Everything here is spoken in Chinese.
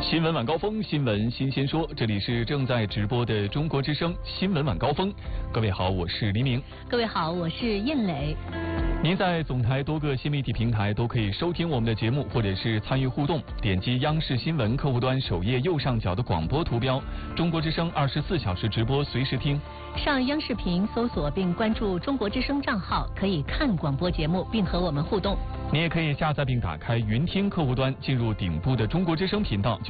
新闻晚高峰，新闻新鲜说，这里是正在直播的中国之声新闻晚高峰。各位好，我是黎明。 各位好，我是燕磊。 您在总台多个新媒体平台都可以收听我们的节目，或者是参与互动。点击央视新闻客户端首页右上角的广播图标，中国之声24小时直播，随时听。 上央视频搜索并关注中国之声账号，可以看广播节目并和我们互动。 你也可以下载并打开云听客户端，进入顶部的中国之声频道。